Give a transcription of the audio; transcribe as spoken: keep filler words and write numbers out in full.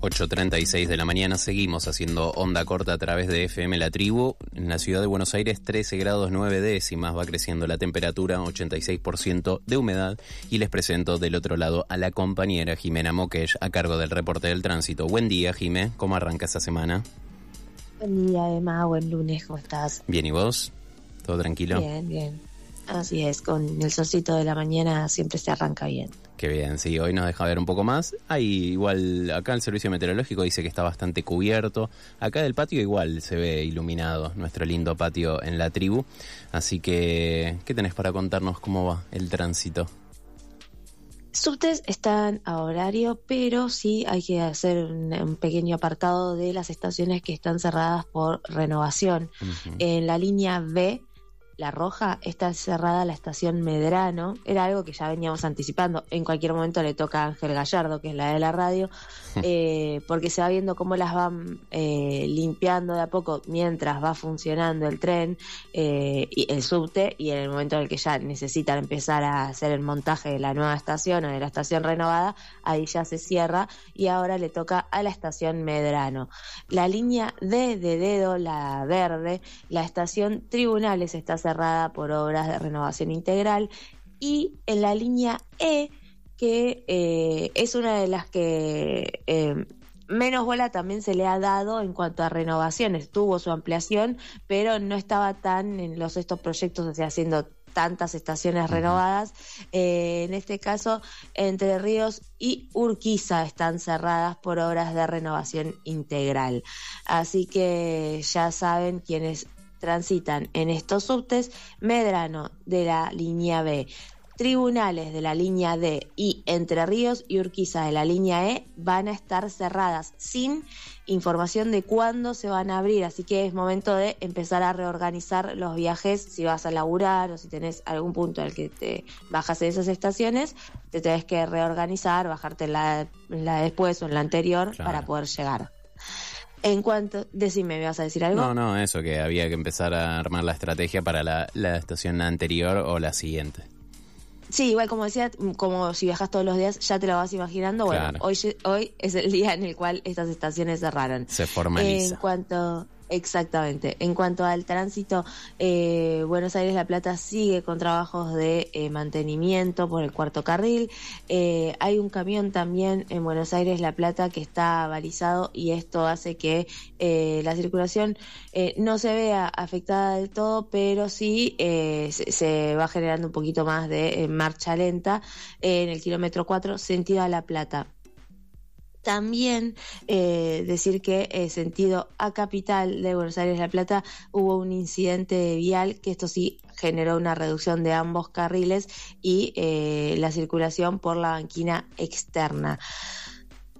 ocho treinta y seis de la mañana, seguimos haciendo onda corta a través de F M La Tribu. En la ciudad de Buenos Aires, trece grados nueve décimas, va creciendo la temperatura, ochenta y seis por ciento de humedad. Y les presento del otro lado a la compañera Jimena Moquesh, a cargo del reporte del tránsito. Buen día, Jimé, ¿cómo arranca esta semana? Buen día, Emma, buen lunes, ¿cómo estás? Bien, ¿y vos? ¿Todo tranquilo? Bien, bien. Así es, con el solcito de la mañana siempre se arranca bien. Qué bien, sí, hoy nos deja ver un poco más. Hay igual, acá el servicio meteorológico dice que está bastante cubierto. Acá del patio igual se ve iluminado, nuestro lindo patio en La Tribu. Así que, ¿qué tenés para contarnos cómo va el tránsito? Subtes están a horario, pero sí hay que hacer un, un pequeño apartado de las estaciones que están cerradas por renovación. Uh-huh. En la línea B, la roja, está cerrada la estación Medrano. Era algo que ya veníamos anticipando. En cualquier momento le toca a Ángel Gallardo, que es la de la radio, eh, porque se va viendo cómo las van eh, limpiando de a poco mientras va funcionando el tren, eh, y el subte, y en el momento en el que ya necesitan empezar a hacer el montaje de la nueva estación o de la estación renovada, ahí ya se cierra y ahora le toca a la estación Medrano. La línea D de dedo, la verde, la estación Tribunales está cerrada por obras de renovación integral, y en la línea E, que eh, es una de las que eh, menos bola también se le ha dado en cuanto a renovaciones. Tuvo su ampliación, pero no estaba tan en los estos proyectos, o sea, haciendo tantas estaciones renovadas. Eh, en este caso, Entre Ríos y Urquiza están cerradas por obras de renovación integral. Así que ya saben quienes transitan en estos subtes: Medrano de la línea B, Tribunales de la línea D y Entre Ríos y Urquiza de la línea E van a estar cerradas sin información de cuándo se van a abrir, así que es momento de empezar a reorganizar los viajes. Si vas a laburar o si tenés algún punto en el que te bajas de esas estaciones, te tenés que reorganizar, bajarte en la, en la después o en la anterior, claro, para poder llegar. En cuanto, decime, ¿me vas a decir algo? No, no, eso, que había que empezar a armar la estrategia para la, la estación anterior o la siguiente. Sí, igual como decía, como si viajas todos los días, ya te lo vas imaginando. Bueno, claro, hoy, hoy es el día en el cual estas estaciones cerraron. Se formaliza. En cuanto... Exactamente. En cuanto al tránsito, eh, Buenos Aires La Plata sigue con trabajos de eh, mantenimiento por el cuarto carril. Eh, hay un camión también en Buenos Aires La Plata que está balizado, y esto hace que eh, la circulación eh, no se vea afectada del todo, pero sí eh, se, se va generando un poquito más de eh, marcha lenta eh, en el kilómetro cuatro, sentido a La Plata. También eh, decir que eh, sentido a Capital de Buenos Aires La Plata hubo un incidente vial que esto sí generó una reducción de ambos carriles y eh, la circulación por la banquina externa.